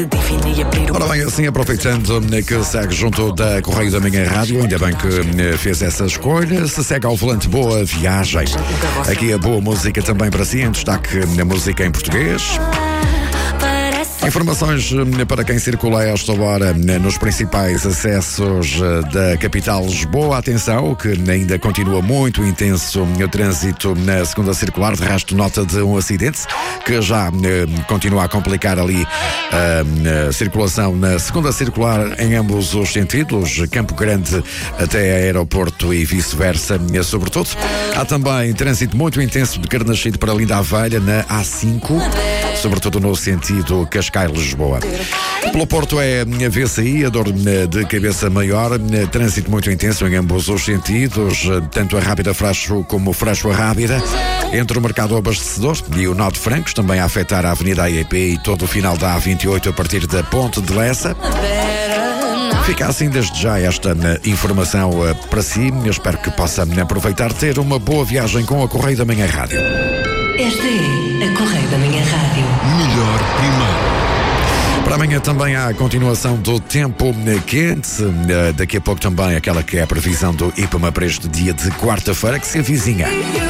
Ora bem, assim aproveitando que segue junto da Correio da Manhã Rádio, ainda bem que fez essa escolha. Se segue ao volante, boa viagem. Aqui a boa música também para si, em destaque na música em português. Informações para quem circula a esta hora nos principais acessos da capital Lisboa. Atenção, que ainda continua muito intenso o trânsito na segunda circular. De resto, nota de um acidente que já continua a complicar ali a circulação na segunda circular em ambos os sentidos, Campo Grande até aeroporto e vice-versa, sobretudo. Há também trânsito muito intenso de Carnachide para Linda a Velha na A5, sobretudo no sentido Cascais-Lisboa. Pelo Porto é a VCI, a dor de cabeça maior, trânsito muito intenso em ambos os sentidos, tanto a Rábida Freixo como o Freixo a Rábida, entre o Mercado Abastecedor e o Nó de Francos, também a afetar a Avenida AEP e todo o final da A28 a partir da Ponte de Lessa. Fica assim desde já esta informação para si. Eu espero que possa aproveitar, ter uma boa viagem com a Correio da Manhã Rádio. Esta é a Correio da Manhã Rádio. Melhor primeiro. Para amanhã também há a continuação do tempo quente. Daqui a pouco também aquela que é a previsão do IPMA para este dia de quarta-feira que se avizinha.